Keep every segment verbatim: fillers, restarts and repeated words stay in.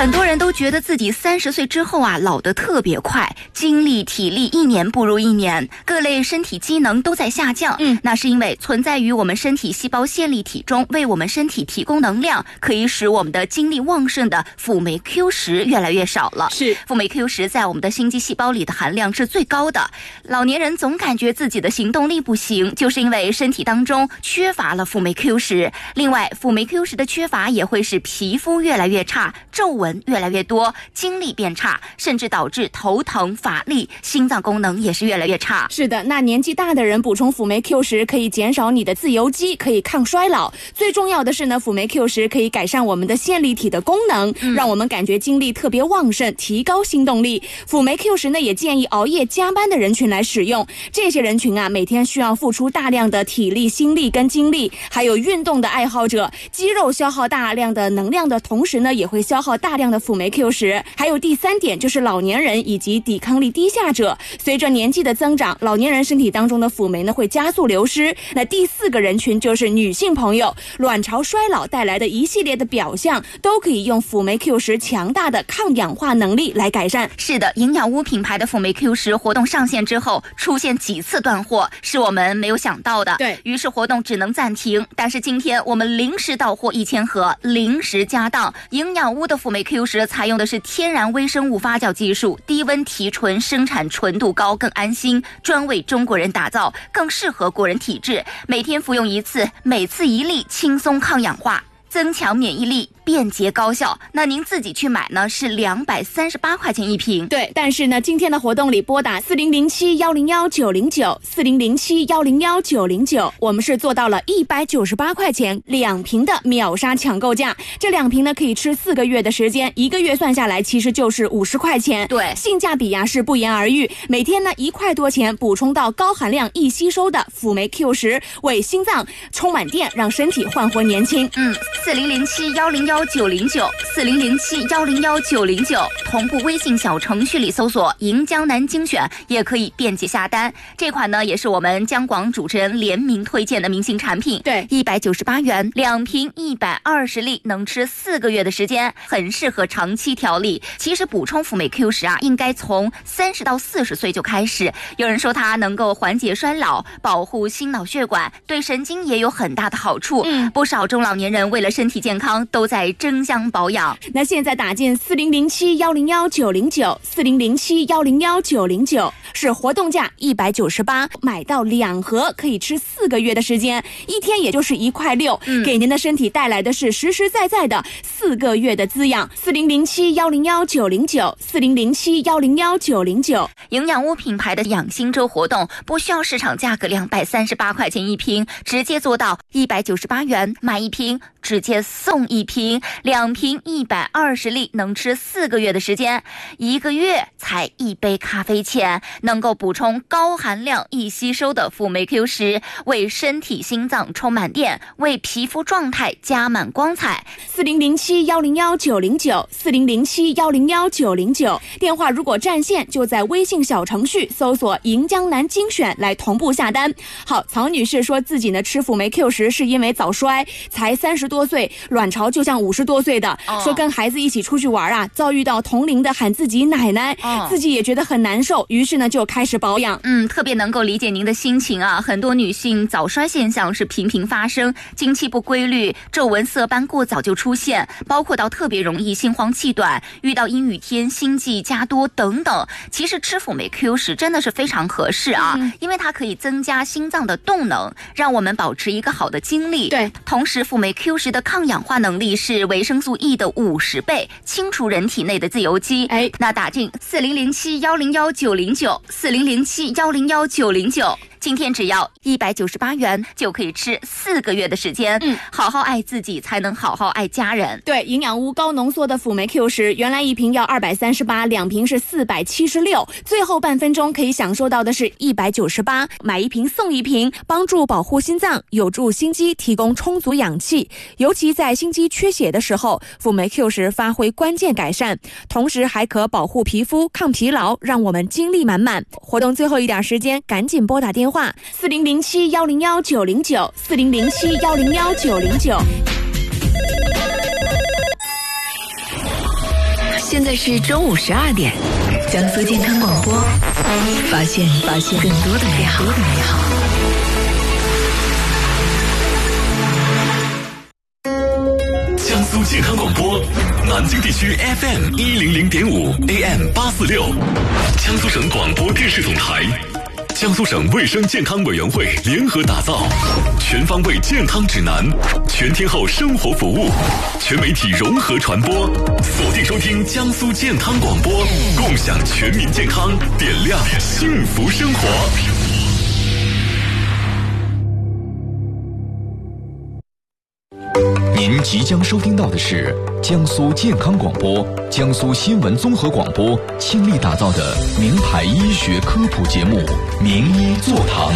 很多人都觉得自己三十岁之后啊老得特别快，精力体力一年不如一年，各类身体机能都在下降。嗯，那是因为存在于我们身体细胞线粒体中为我们身体提供能量，可以使我们的精力旺盛的辅酶 Q 十越来越少了。 是， 辅酶 Q 十在我们的心肌细胞里的含量是最高的。老年人总感觉自己的行动力不行，就是因为身体当中缺乏了辅酶 Q 十。另外，辅酶 Q 十的缺乏也会使皮肤越来越差，皱纹越来越多，精力变差，甚至导致头疼乏力，心脏功能也是越来越差。 是的，那年纪大的人补充辅酶 Q 十可以减少你的自由基，可以抗衰老。最重要的是呢，辅酶 Q 十可以改善我们的线粒体的功能，嗯、让我们感觉精力特别旺盛，提高心动力。辅酶 Q 十呢也建议熬夜加班的人群来使用。这些人群啊，每天需要付出大量的体力、心力跟精力，还有运动的爱好者，肌肉消耗大量的能量的同时呢，也会消耗大量的辅酶 Q 十。还有第三点就是老年人以及抵抗力低下者，随着年纪的增长，老年人身体当中的辅酶呢会加速流失。那第四个人群就是女性朋友，卵巢衰老带来的一系列的表象都可以用辅酶 Q 十强大的抗氧化能力来改善。 是的，营养屋品牌的辅酶 Q 十活动上线之后，出现几次断货，是我们没有想到的。 对， 于是活动只能暂停。但是今天我们临时到货一千盒，临时加档。营养屋的辅酶 Q 十采用的是天然微生物发酵技术，低温提纯，生产纯度高，更安心，专为中国人打造，更适合国人体质。每天服用一次，每次一粒，轻松抗氧化，增强免疫力，便捷高效。那您自己去买呢，是两百三十八块钱一瓶。 对，但是呢，今天的活动里拨打四零零七幺零幺九零九四零零七幺零幺九零九，我们是做到了一百九十八块钱两瓶的秒杀抢购价。这两瓶呢可以吃四个月的时间，一个月算下来其实就是五十块钱。 对， 性价比呀、啊、是不言而喻。每天呢一块多钱补充到高含量易吸收的辅酶 Q 十，为心脏充满电，让身体焕活年轻。 嗯。四零零七幺零幺九零九四零零七幺零幺九零九，同步微信小程序里搜索银江南精选，也可以便捷下单。这款呢也是我们江广主持人联名推荐的明星产品。 对， 一百九十八元两瓶，一百二十粒，能吃四个月的时间，很适合长期调理。其实补充辅酶 Q 十啊，应该从三十到四十岁就开始。有人说它能够缓解衰老，保护心脑血管，对神经也有很大的好处。嗯，不少中老年人为了身体健康都在争相保养。 那现在打进四零零七幺零幺九零九四零零七幺零幺九零九，是活动价一百九十八，买到两盒可以吃四个月的时间，一天也就是一块六、嗯、给您的身体带来的是实实在在的四个月的滋养。四零零七幺零幺九零九四零零七幺零幺九零九， 营养屋品牌的养心周活动不需要市场价格两百三十八块钱一瓶，直接做到一百九十八元买一瓶直接送一瓶，两瓶一百二十粒，能吃四个月的时间，一个月才一杯咖啡钱，能够补充高含量易吸收的辅酶 Q 十，为身体心脏充满电，为皮肤状态加满光彩。 四零零七幺零幺九零九四零零七幺零幺九零九，电话如果占线就在微信小程序搜索银江南精选来同步下单。好，曹女士说自己呢吃辅酶 Q 十是因为早衰，才三十多岁，卵巢就像五十多岁的、哦、说跟孩子一起出去玩啊，遭遇到同龄的喊自己奶奶、哦、自己也觉得很难受，于是呢就开始保养。 嗯，特别能够理解您的心情啊。很多女性早衰现象是频频发生，经期不规律，皱纹色斑过早就出现，包括到特别容易心慌气短，遇到阴雨天心悸加多等等。其实吃辅酶 Q 十真的是非常合适啊、嗯、因为它可以增加心脏的动能，让我们保持一个好的精力。 对， 同时辅酶 Q 十的抗氧化能力是维生素 E 的五十倍，清除人体内的自由基。哎，那打进四零零七幺零幺九零九四零零七幺零幺九零九，今天只要一百九十八元就可以吃四个月的时间。嗯，好好爱自己才能好好爱家人。 对，营养屋高浓缩的辅酶 Q 十，原来一瓶要二百三十八，两瓶是四百七十六，最后半分钟可以享受到的是一百九十八，买一瓶送一瓶，帮助保护心脏，有助心肌提供充足氧气，尤其在心肌缺血的时候，辅酶 Q 十发挥关键改善，同时还可保护皮肤、抗疲劳，让我们精力满满。活动最后一点时间，赶紧拨打电话四零零七幺零幺九零九四零零七幺零幺九零九。 现在是中午十二点，江苏健康广播，发现发现更多的美好。 江苏健康广播，南京地区 F M 一零零点五 A M 八四六，江苏省广播电视总台。江苏省卫生健康委员会联合打造全方位健康指南，全天候生活服务，全媒体融合传播，锁定收听江苏健康广播，共享全民健康，点亮幸福生活。 您即将收听到的是江苏健康广播、江苏新闻综合广播倾力打造的名牌医学科普节目《名医座堂》。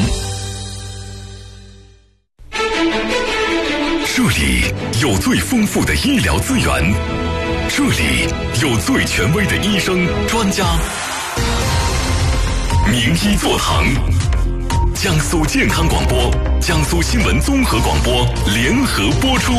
这里有最丰富的医疗资源，这里有最权威的医生专家。名医座堂，江苏健康广播、江苏新闻综合广播联合播出。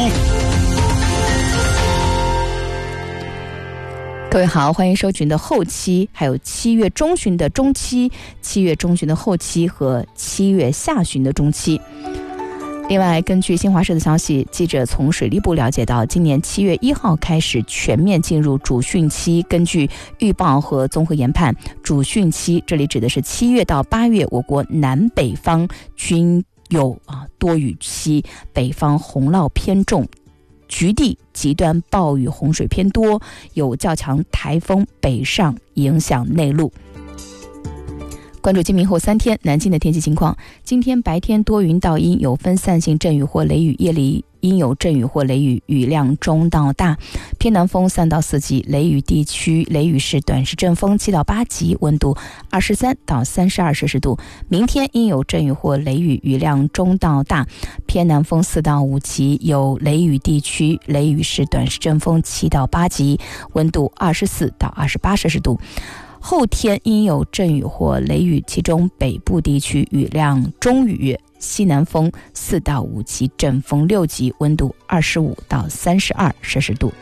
各位好，欢迎收听的后期，还有七月中旬的中期、七月中旬的后期和七月下旬的中期。另外，根据新华社的消息，记者从水利部了解到，今年七月一号开始全面进入主汛期。根据预报和综合研判，主汛期这里指的是七月到八月，我国南北方均有啊多雨期，北方洪涝偏重，局地极端暴雨洪水偏多，有较强台风北上影响内陆。关注今明后三天南京的天气情况。今天白天多云到阴，有分散性阵雨或雷雨，夜里阴有阵雨或雷雨，雨量中到大，偏南风三到四级，雷雨地区雷雨是短时阵风七到八级，温度二十三到三十二摄氏度。明天阴有阵雨或雷雨，雨量中到大，偏南风四到五级，有雷雨地区雷雨是短时阵风七到八级，温度二十四到二十八摄氏度。后天阴有阵雨或雷雨，其中北部地区雨量中雨，西南风四到五级，阵风六级，温度二十五到三十二摄氏度。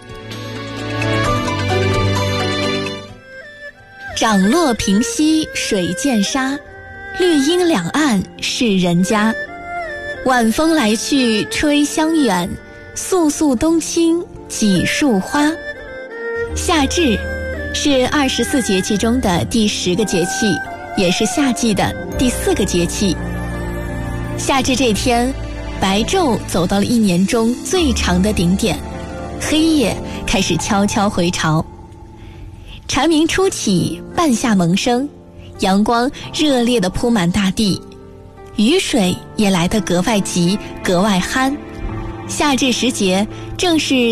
涨落平西水见沙，绿荫两岸是人家。晚风来去吹香远，肃肃冬青几树花。夏至是二十四节气中的第十个节气，也是夏季的第四个节气。夏至这天，白昼走到了一年中最长的顶点，黑夜开始悄悄回潮。蝉鸣初起，半夏萌生，阳光热烈地铺满大地，雨水也来得格外急，格外酣。夏至时节正是